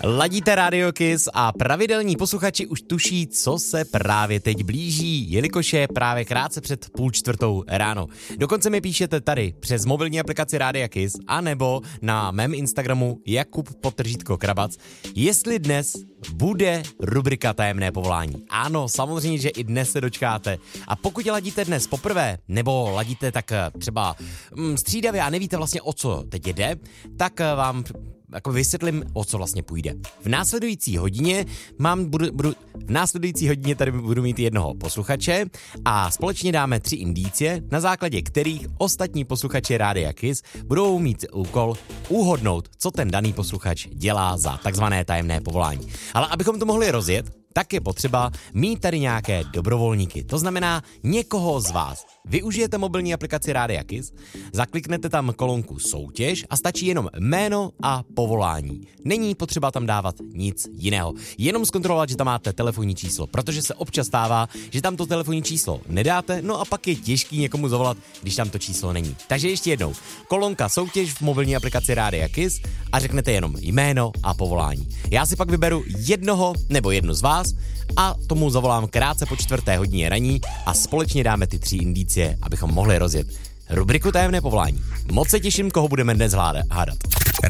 Ladíte Radio Kiss a pravidelní posluchači už tuší, co se právě teď blíží, jelikož je právě krátce před 3:30 ráno. Dokonce mi píšete tady přes mobilní aplikaci Rádia Kiss anebo na mém Instagramu Jakub_Krabac, jestli dnes bude rubrika Tajemné povolání. Ano, samozřejmě, že i dnes se dočkáte. A pokud ladíte dnes poprvé, nebo ladíte tak třeba střídavě a nevíte vlastně, o co teď jde, tak vám jako vysvětlím, o co vlastně půjde. V následující hodině tady budu mít jednoho posluchače a společně dáme 3 indicie, na základě kterých ostatní posluchači Rádia Kiss budou mít úkol uhodnout, co ten daný posluchač dělá za takzvané tajemné povolání. Ale abychom to mohli rozjet, tak je potřeba mít tady nějaké dobrovolníky. To znamená někoho z vás. Využijete mobilní aplikaci Rádia Kiss, zakliknete tam kolonku soutěž a stačí jenom jméno a povolání. Není potřeba tam dávat nic jiného. Jenom zkontrolovat, že tam máte telefonní číslo, protože se občas stává, že tam to telefonní číslo nedáte, no a pak je těžký někomu zavolat, když tam to číslo není. Takže ještě jednou, kolonka soutěž v mobilní aplikaci Rádia Kiss a řeknete jenom jméno a povolání. Já si pak vyberu jednoho nebo jednu z vás a tomu zavolám krátce po 4:00 raní a společně dáme ty 3 indicie, abychom mohli rozjet rubriku Tajemné povolání. Moc se těším, koho budeme dnes hádat.